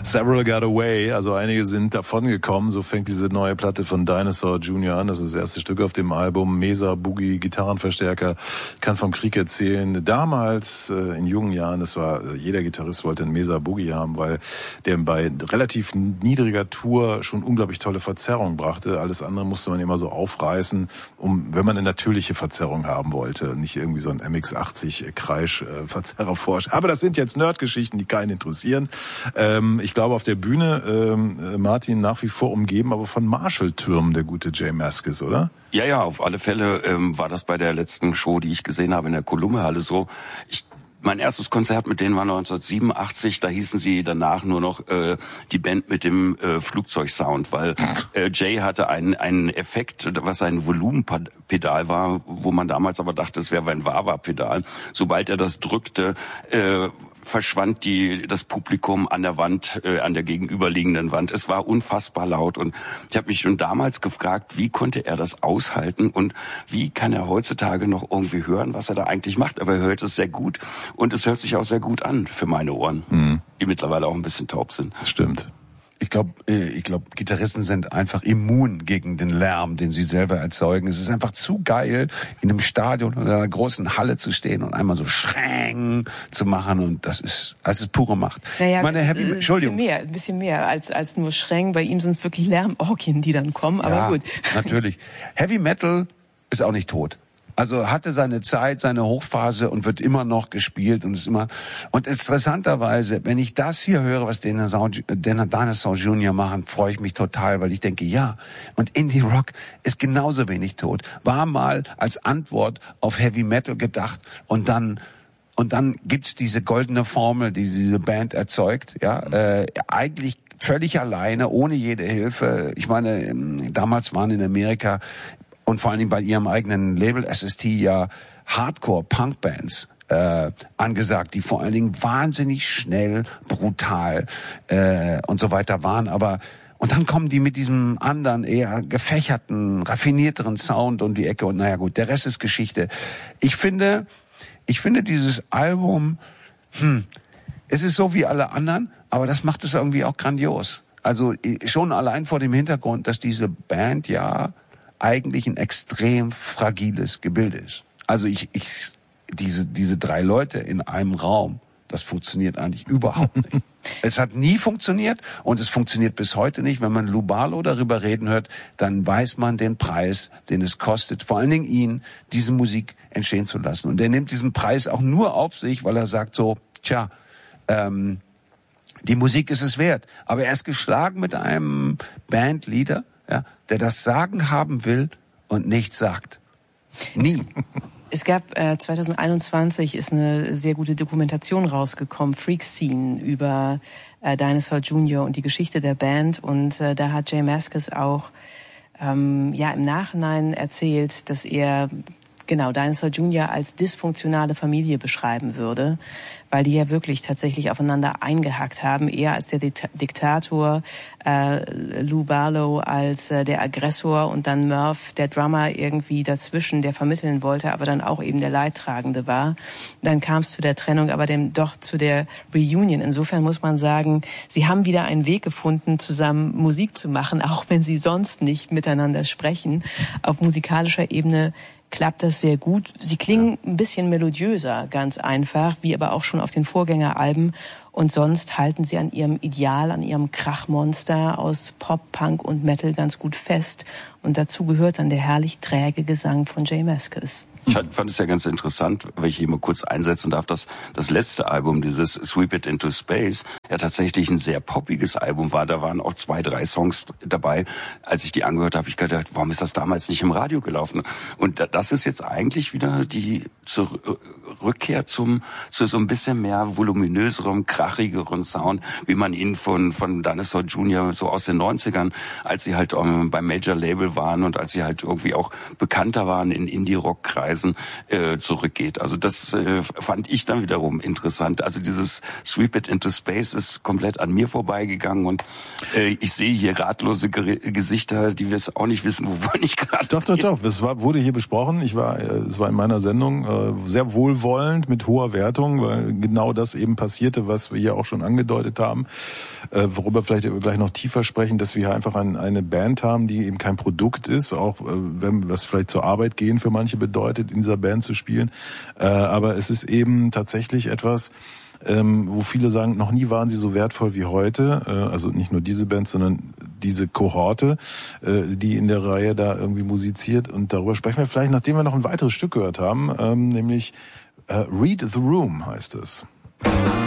Several got away, also einige sind davongekommen. So fängt diese neue Platte von Dinosaur Jr. an. Das ist das erste Stück auf dem Album. Mesa Boogie, Gitarrenverstärker, kann vom Krieg erzählen. Damals, in jungen Jahren, das war, jeder Gitarrist wollte einen Mesa Boogie haben, weil der bei relativ niedriger Tour schon unglaublich tolle Verzerrung brachte. Alles andere musste man immer so aufreißen, wenn man eine natürliche Verzerrung haben wollte. Nicht irgendwie so ein MX-80 Kreisch-Verzerrer vorstellen. Aber das sind jetzt Nerdgeschichten, die keinen interessieren. Ich glaube, auf der Bühne, Martin, nach wie vor umgeben, aber von Marshall-Türmen, der gute J Mascis, oder? Ja, auf alle Fälle war das bei der letzten Show, die ich gesehen habe in der Columbia-Halle so. Mein erstes Konzert mit denen war 1987, da hießen sie danach nur noch die Band mit dem Flugzeugsound, weil Jay hatte einen Effekt, was ein Volumenpedal war, wo man damals aber dachte, es wäre ein Wah-Wah-Pedal. Sobald er das drückte, verschwand das Publikum an der Wand, an der gegenüberliegenden Wand. Es war unfassbar laut und ich habe mich schon damals gefragt, wie konnte er das aushalten und wie kann er heutzutage noch irgendwie hören, was er da eigentlich macht. Aber er hört es sehr gut und es hört sich auch sehr gut an für meine Ohren, die mittlerweile auch ein bisschen taub sind. Das stimmt. Ich glaube, Gitarristen sind einfach immun gegen den Lärm, den sie selber erzeugen. Es ist einfach zu geil, in einem Stadion oder einer großen Halle zu stehen und einmal so schrängen zu machen und das ist pure Macht. Naja, Entschuldigung. Ein bisschen mehr als nur schrängen. Bei ihm sind es wirklich Lärmorgien, die dann kommen, aber ja, gut. Natürlich. Heavy Metal ist auch nicht tot. Also hatte seine Zeit, seine Hochphase und wird immer noch gespielt und interessanterweise, wenn ich das hier höre, was Dinosaur Jr. machen, freue ich mich total, weil ich denke, ja, und Indie Rock ist genauso wenig tot. War mal als Antwort auf Heavy Metal gedacht und dann gibt's diese goldene Formel, die diese Band erzeugt, ja, eigentlich völlig alleine, ohne jede Hilfe. Ich meine, damals waren in Amerika und vor allen Dingen bei ihrem eigenen Label SST ja Hardcore-Punk-Bands angesagt, die vor allen Dingen wahnsinnig schnell, brutal und so weiter waren. Und dann kommen die mit diesem anderen, eher gefächerten, raffinierteren Sound um die Ecke und naja gut, der Rest ist Geschichte. Ich finde dieses Album, es ist so wie alle anderen, aber das macht es irgendwie auch grandios. Also schon allein vor dem Hintergrund, dass diese Band ja eigentlich ein extrem fragiles Gebilde ist. Also diese drei Leute in einem Raum, das funktioniert eigentlich überhaupt nicht. Es hat nie funktioniert und es funktioniert bis heute nicht. Wenn man Lou Barlow darüber reden hört, dann weiß man den Preis, den es kostet, vor allen Dingen ihn, diese Musik entstehen zu lassen. Und er nimmt diesen Preis auch nur auf sich, weil er sagt so, die Musik ist es wert. Aber er ist geschlagen mit einem Bandleader, ja, der das Sagen haben will und nichts sagt. Nie. Es gab 2021 ist eine sehr gute Dokumentation rausgekommen, Freak Scene, über Dinosaur Jr. und die Geschichte der Band. Und da hat J Mascis auch im Nachhinein erzählt, dass er Dinosaur Jr. als dysfunktionale Familie beschreiben würde, weil die ja wirklich tatsächlich aufeinander eingehackt haben. Er als der Diktator, Lou Barlow als der Aggressor und dann Murph, der Drummer, irgendwie dazwischen, der vermitteln wollte, aber dann auch eben der Leidtragende war. Dann kam es zu der Trennung, aber doch zu der Reunion. Insofern muss man sagen, sie haben wieder einen Weg gefunden, zusammen Musik zu machen, auch wenn sie sonst nicht miteinander sprechen. Auf musikalischer Ebene klappt das sehr gut. Sie klingen ein bisschen melodiöser, ganz einfach, wie aber auch schon auf den Vorgängeralben. Und sonst halten sie an ihrem Ideal, an ihrem Krachmonster aus Pop, Punk und Metal ganz gut fest. Und dazu gehört dann der herrlich träge Gesang von J Mascis. Ich fand es ja ganz interessant, wenn ich hier mal kurz einsetzen darf, dass das letzte Album, dieses Sweep It Into Space, ja tatsächlich ein sehr poppiges Album war. Da waren auch 2, 3 Songs dabei. Als ich die angehört habe, habe ich gedacht, warum ist das damals nicht im Radio gelaufen? Und das ist jetzt eigentlich wieder die Rückkehr zu so ein bisschen mehr voluminöserem, krachigeren Sound, wie man ihn von Dinosaur Jr. so aus den 90ern, als sie halt beim Major Label waren und als sie halt irgendwie auch bekannter waren in Indie-Rock-Kreisen, zurückgeht. Also das fand ich dann wiederum interessant. Also dieses Sweep It Into Space ist komplett an mir vorbeigegangen und ich sehe hier ratlose Gesichter, die wir es auch nicht wissen, wovon ich gerade... Doch. Es wurde hier besprochen. Es war in meiner Sendung sehr wohlwollend, mit hoher Wertung, weil genau das eben passierte, was was wir hier auch schon angedeutet haben, worüber vielleicht gleich noch tiefer sprechen, dass wir hier einfach eine Band haben, die eben kein Produkt ist, auch was vielleicht zur Arbeit gehen für manche bedeutet, in dieser Band zu spielen. Aber es ist eben tatsächlich etwas, wo viele sagen, noch nie waren sie so wertvoll wie heute. Also nicht nur diese Band, sondern diese Kohorte, die in der Reihe da irgendwie musiziert. Und darüber sprechen wir vielleicht, nachdem wir noch ein weiteres Stück gehört haben, nämlich Read the Room heißt es.